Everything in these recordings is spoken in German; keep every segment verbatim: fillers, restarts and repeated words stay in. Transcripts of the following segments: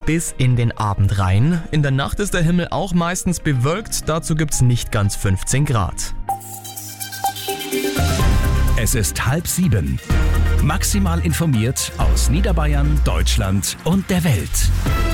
bis in den Abend rein. In der Nacht ist der Himmel auch meistens bewölkt, dazu gibt's nicht ganz fünfzehn Grad. Es ist halb sieben. Maximal informiert aus Niederbayern, Deutschland und der Welt.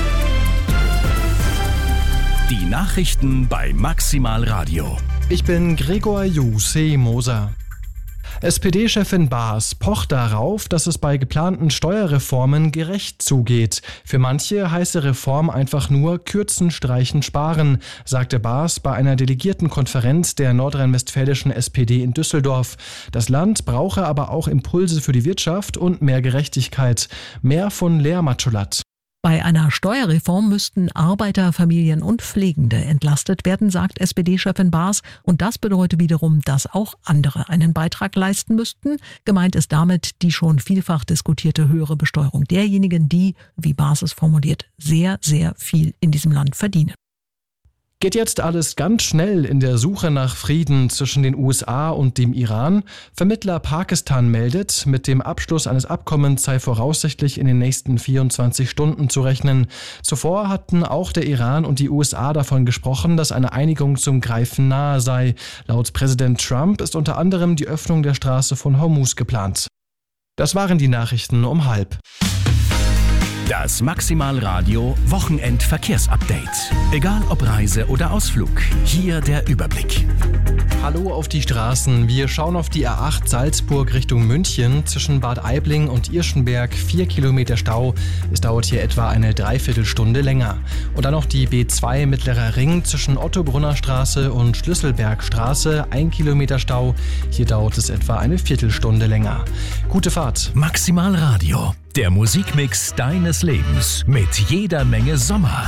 Die Nachrichten bei Maximal Radio. Ich bin Gregor Juseh-Moser. S P D-Chefin Baas pocht darauf, dass es bei geplanten Steuerreformen gerecht zugeht. Für manche heiße Reform einfach nur kürzen, streichen, sparen, sagte Baas bei einer Delegiertenkonferenz der nordrhein-westfälischen S P D in Düsseldorf. Das Land brauche aber auch Impulse für die Wirtschaft und mehr Gerechtigkeit. Mehr von Lea Matschulat. Bei einer Steuerreform müssten Arbeiter, Familien und Pflegende entlastet werden, sagt S P D-Chefin Baas. Und das bedeutet wiederum, dass auch andere einen Beitrag leisten müssten. Gemeint ist damit die schon vielfach diskutierte höhere Besteuerung derjenigen, die, wie Baas es formuliert, sehr, sehr viel in diesem Land verdienen. Geht jetzt alles ganz schnell in der Suche nach Frieden zwischen den U S A und dem Iran? Vermittler Pakistan meldet, mit dem Abschluss eines Abkommens sei voraussichtlich in den nächsten vierundzwanzig Stunden zu rechnen. Zuvor hatten auch der Iran und die U S A davon gesprochen, dass eine Einigung zum Greifen nahe sei. Laut Präsident Trump ist unter anderem die Öffnung der Straße von Hormuz geplant. Das waren die Nachrichten um halb. Das Maximal Radio Wochenend-Verkehrsupdate. Egal ob Reise oder Ausflug, hier der Überblick. Hallo auf die Straßen. Wir schauen auf die A acht Salzburg Richtung München. Zwischen Bad Aibling und Irschenberg vier Kilometer Stau. Es dauert hier etwa eine Dreiviertelstunde länger. Und dann noch die B zwei Mittlerer Ring zwischen Ottobrunner Straße und Schlüsselbergstraße. Ein Kilometer Stau. Hier dauert es etwa eine Viertelstunde länger. Gute Fahrt. Maximal Radio. Der Musikmix deines Lebens mit jeder Menge Sommer.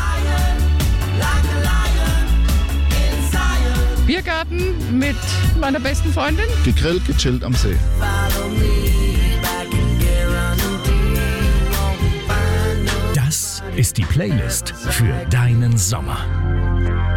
Biergarten mit meiner besten Freundin. Gegrillt, gechillt am See. Das ist die Playlist für deinen Sommer.